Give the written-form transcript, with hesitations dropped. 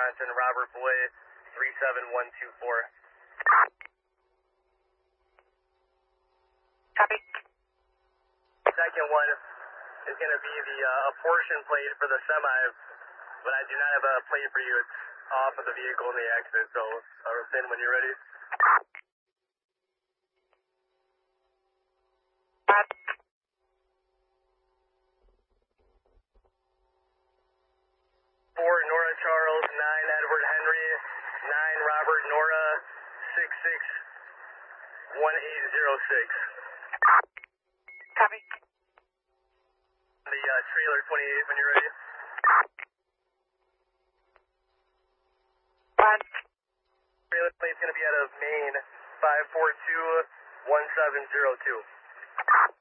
Wisconsin, Robert Boy, 37124. Copy. Second one is going to be the apportion plate for the semi, but I do not have a plate for you. It's off of the vehicle in the accident, so then when you're ready. Nora Charles, 9 Edward Henry, 9 Robert Nora, 661806. Copy. The trailer 28 when you're ready. Trailer plate's going to be out of Maine, 5421702.